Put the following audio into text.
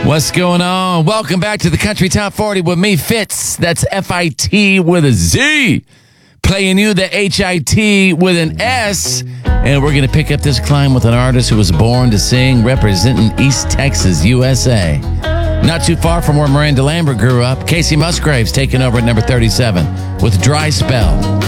What's going on? Welcome back to the Country Top 40 with me, Fitz. That's F-I-T with a Z. Playing you the H-I-T with an S. And we're going to pick up this climb with an artist who was born to sing, representing East Texas, USA. Not too far from where Miranda Lambert grew up, Casey Musgraves taking over at number 37 with Dry Spell.